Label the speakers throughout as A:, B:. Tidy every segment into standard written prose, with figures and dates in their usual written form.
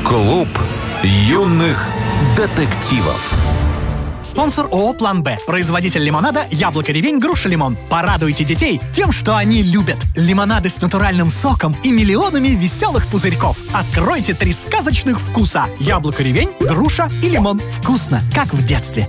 A: Клуб юных детективов.
B: Спонсор ООО «План Б». Производитель лимонада «Яблоко-ревень», «Груша-лимон». Порадуйте детей тем, что они любят. Лимонады с натуральным соком и миллионами веселых пузырьков. Откройте 3 сказочных вкуса. Яблоко-ревень, груша и лимон. Вкусно, как в детстве.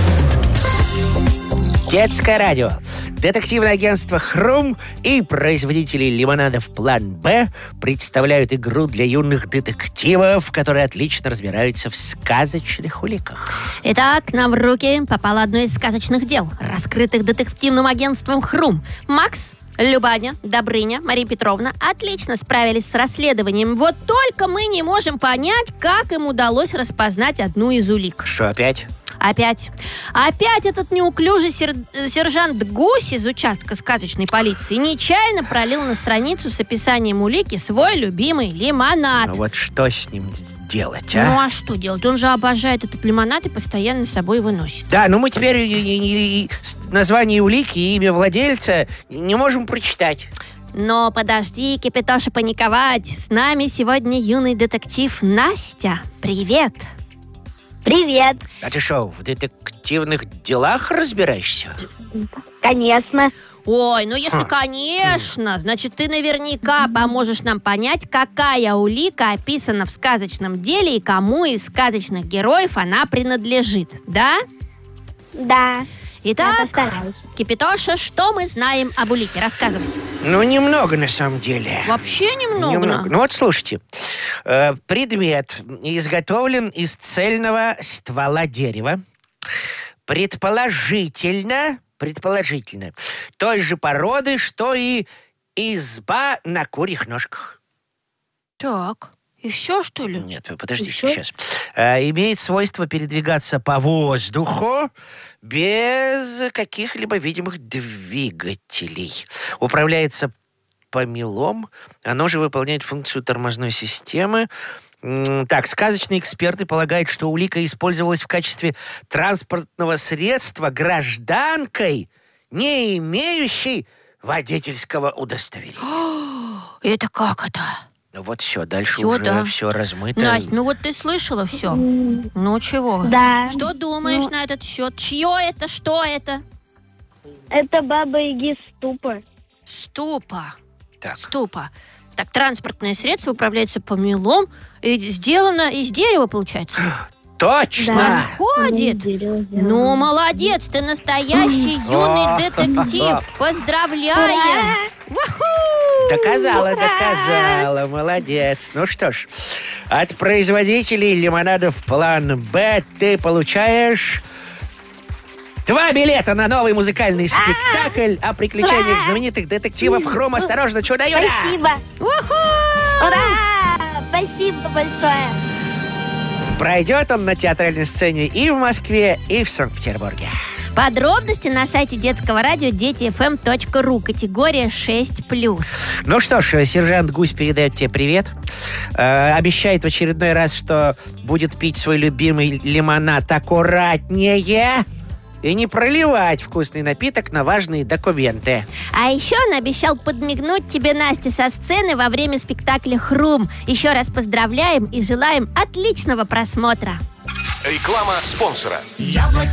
C: Детское радио. Детективное агентство «Хрум» и производители лимонадов «План Б» представляют игру для юных детективов, которые отлично разбираются в сказочных уликах.
D: Итак, нам в руки попало одно из сказочных дел, раскрытых детективным агентством «Хрум». Макс, Любаня, Добрыня, Мария Петровна отлично справились с расследованием. Вот только мы не можем понять, как им удалось распознать одну из улик.
C: Что опять?
D: Опять этот неуклюжий сержант Гусь из участка сказочной полиции нечаянно пролил на страницу с описанием улики свой любимый лимонад.
C: Ну вот что с ним делать, а?
D: Ну а что делать? Он же обожает этот лимонад и постоянно с собой его носит.
C: Да, ну мы теперь и название улики и имя владельца не можем прочитать.
D: Но подожди, Кипятоша, паниковать. С нами сегодня юный детектив Настя. Привет!
E: Привет.
C: А ты что, в детективных делах разбираешься?
E: Конечно.
D: Ой, ну если конечно, значит ты наверняка поможешь нам понять, какая улика описана в сказочном деле и кому из сказочных героев она принадлежит, да?
E: Да.
D: Итак,
E: Я постараюсь.
D: Кипятоша, что мы знаем об улике? Рассказывай.
C: Ну, немного на самом деле.
D: Вообще немного?
C: Ну вот слушайте. Предмет изготовлен из цельного ствола дерева. Предположительно, той же породы, что и изба на курьих ножках.
D: Так, и все, что ли?
C: Нет, подождите, сейчас. Имеет свойство передвигаться по воздуху без каких-либо видимых двигателей. Управляется помелом. Оно же выполняет функцию тормозной системы. Так, сказочные эксперты полагают, что улика использовалась в качестве транспортного средства гражданкой, не имеющей водительского удостоверения.
D: Это как это?
C: Ну вот все, дальше
D: Всё,
C: уже
D: да.
C: все размыто.
D: Настя, ну вот ты слышала все. Ну чего?
E: Да.
D: Что думаешь на этот счет? Чье это? Что это?
E: Это Баба-Яги ступа.
D: Ступа.
C: Так.
D: Ступа. Так, транспортное средство управляется помелом и сделано из дерева, получается?
C: Точно!
D: Подходит. Ну, молодец, ты настоящий юный детектив. Поздравляем!
C: Доказала, молодец. Ну что ж, от производителей лимонадов «План Б» ты получаешь 2 билета на новый музыкальный спектакль о приключениях знаменитых детективов «Хрум». Осторожно, чудо-юдо!
E: Спасибо. Ура! Спасибо большое.
C: Пройдет он на театральной сцене и в Москве, и в Санкт-Петербурге.
D: Подробности на сайте детского радио детифм.ру, категория 6+.
C: Ну что ж, сержант Гусь передает тебе привет. Обещает в очередной раз, что будет пить свой любимый лимонад аккуратнее и не проливать вкусный напиток на важные документы.
D: А еще он обещал подмигнуть тебе, Настя, со сцены во время спектакля «Хрум». Еще раз поздравляем и желаем отличного просмотра.
A: Реклама спонсора.
B: Яблоко